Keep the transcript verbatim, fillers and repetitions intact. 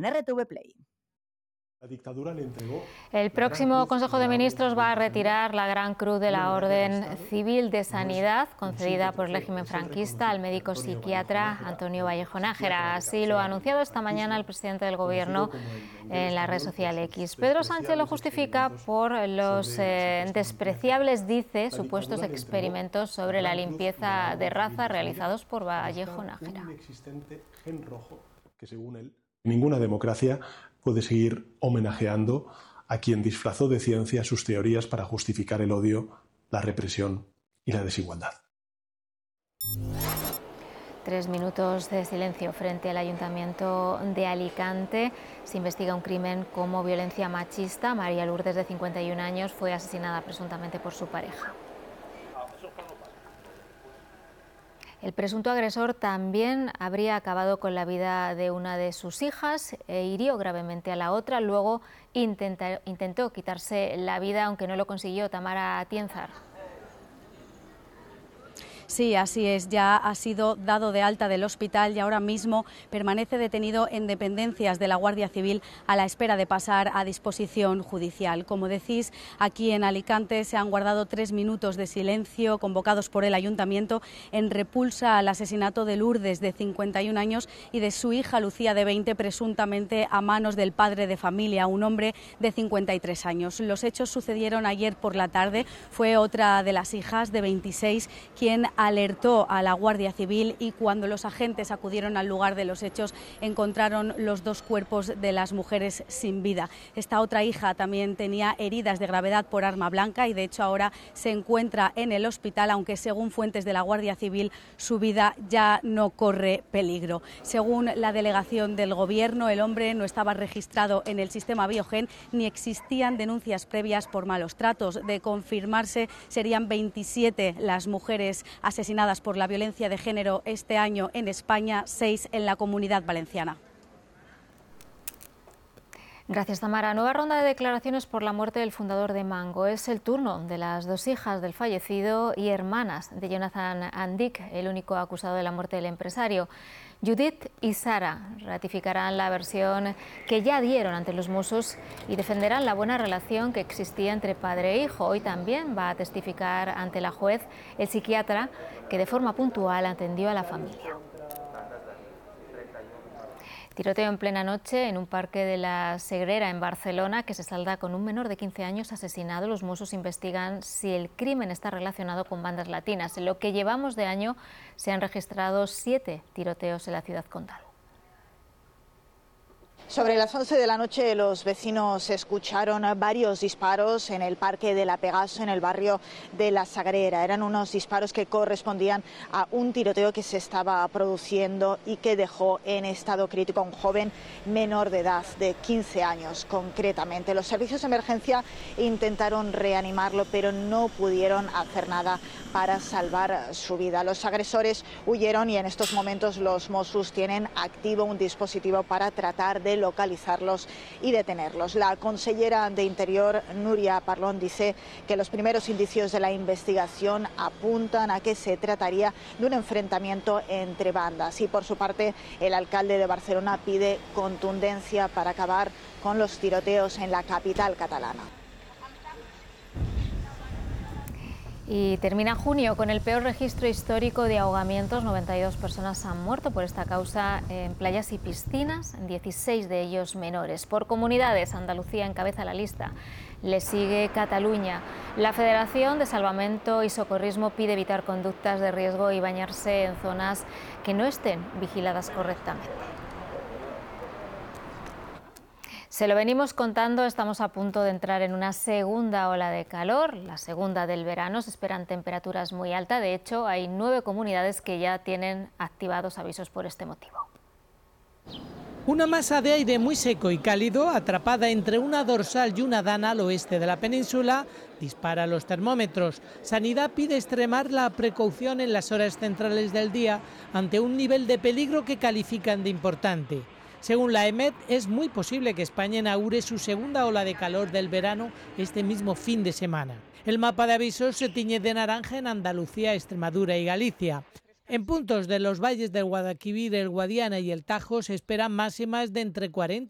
en R T V Play. La dictadura le entregó. El próximo Consejo de Ministros va a retirar la Gran Cruz de la Orden Civil de Sanidad concedida por el régimen franquista al médico psiquiatra Antonio Vallejo Nájera. Así lo ha anunciado esta mañana el presidente del Gobierno en la red social X. Pedro Sánchez lo justifica por los eh, despreciables, dice, supuestos experimentos sobre la limpieza de raza realizados por Vallejo Nájera. Un inexistente gen rojo que, según él, ninguna democracia puede seguir homenajeando a quien disfrazó de ciencia sus teorías para justificar el odio, la represión y la desigualdad. Tres minutos de silencio frente al Ayuntamiento de Alicante. Se investiga un crimen como violencia machista. María Lourdes, de cincuenta y un años, fue asesinada presuntamente por su pareja. El presunto agresor también habría acabado con la vida de una de sus hijas e hirió gravemente a la otra. Luego intenta, intentó quitarse la vida, aunque no lo consiguió. Tamara Atienzar. Sí, así es, ya ha sido dado de alta del hospital y ahora mismo permanece detenido en dependencias de la Guardia Civil a la espera de pasar a disposición judicial. Como decís, aquí en Alicante se han guardado tres minutos de silencio convocados por el Ayuntamiento en repulsa al asesinato de Lourdes, de cincuenta y un años, y de su hija Lucía, de veinte, presuntamente a manos del padre de familia, un hombre de cincuenta y tres años. Los hechos sucedieron ayer por la tarde. Fue otra de las hijas, de veintiséis, quien alertó a la Guardia Civil, y cuando los agentes acudieron al lugar de los hechos encontraron los dos cuerpos de las mujeres sin vida. Esta otra hija también tenía heridas de gravedad por arma blanca y de hecho ahora se encuentra en el hospital, aunque según fuentes de la Guardia Civil su vida ya no corre peligro. Según la delegación del Gobierno, el hombre no estaba registrado en el sistema Biogen ni existían denuncias previas por malos tratos. De confirmarse, serían veintisiete las mujeres asesinadas por la violencia de género este año en España, seis en la Comunidad Valenciana. Gracias, Tamara. Nueva ronda de declaraciones por la muerte del fundador de Mango. Es el turno de las dos hijas del fallecido y hermanas de Jonathan Andic, el único acusado de la muerte del empresario. Judith y Sara ratificarán la versión que ya dieron ante los Mossos y defenderán la buena relación que existía entre padre e hijo. Hoy también va a testificar ante la juez el psiquiatra que de forma puntual atendió a la familia. Tiroteo en plena noche en un parque de la Sagrera, en Barcelona, que se salda con un menor de quince años asesinado. Los Mossos investigan si el crimen está relacionado con bandas latinas. En lo que llevamos de año se han registrado siete tiroteos en la ciudad condal. Sobre las once de la noche los vecinos escucharon varios disparos en el Parque de la Pegaso, en el barrio de la Sagrera. Eran unos disparos que correspondían a un tiroteo que se estaba produciendo y que dejó en estado crítico a un joven menor de edad, de quince años concretamente. Los servicios de emergencia intentaron reanimarlo, pero no pudieron hacer nada para salvar su vida. Los agresores huyeron y en estos momentos los Mossos tienen activo un dispositivo para tratar de localizarlos y detenerlos. La consellera de Interior, Núria Parlon, dice que los primeros indicios de la investigación apuntan a que se trataría de un enfrentamiento entre bandas, y por su parte el alcalde de Barcelona pide contundencia para acabar con los tiroteos en la capital catalana. Y termina junio con el peor registro histórico de ahogamientos. noventa y dos personas han muerto por esta causa en playas y piscinas, dieciséis de ellos menores. Por comunidades, Andalucía encabeza la lista. Le sigue Cataluña. La Federación de Salvamento y Socorrismo pide evitar conductas de riesgo y bañarse en zonas que no estén vigiladas correctamente. Se lo venimos contando, estamos a punto de entrar en una segunda ola de calor, la segunda del verano. Se esperan temperaturas muy altas. De hecho, hay nueve comunidades que ya tienen activados avisos por este motivo. Una masa de aire muy seco y cálido, atrapada entre una dorsal y una dana al oeste de la península, dispara los termómetros. Sanidad pide extremar la precaución en las horas centrales del día ante un nivel de peligro que califican de importante. Según la EMET, es muy posible que España inaugure su segunda ola de calor del verano este mismo fin de semana. El mapa de avisos se tiñe de naranja en Andalucía, Extremadura y Galicia. En puntos de los valles del Guadalquivir, el Guadiana y el Tajo se esperan máximas de entre cuarenta